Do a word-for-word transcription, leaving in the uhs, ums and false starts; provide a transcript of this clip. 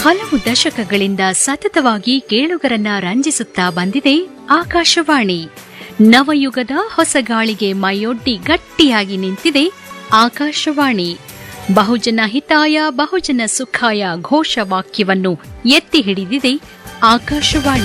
ಹಲವು ದಶಕಗಳಿಂದ ಸತತವಾಗಿ ಕೇಳುಗರನ್ನ ರಂಜಿಸುತ್ತಾ ಬಂದಿದೆ ಆಕಾಶವಾಣಿ. ನವಯುಗದ ಹೊಸಗಾಳಿಗೆ ಮೈಯೊಡ್ಡಿ ಗಟ್ಟಿಯಾಗಿ ನಿಂತಿದೆ ಆಕಾಶವಾಣಿ. ಬಹುಜನ ಹಿತಾಯ ಬಹುಜನ ಸುಖಾಯ ಘೋಷವಾಕ್ಯವನ್ನು ಎತ್ತಿ ಹಿಡಿದಿದೆ ಆಕಾಶವಾಣಿ.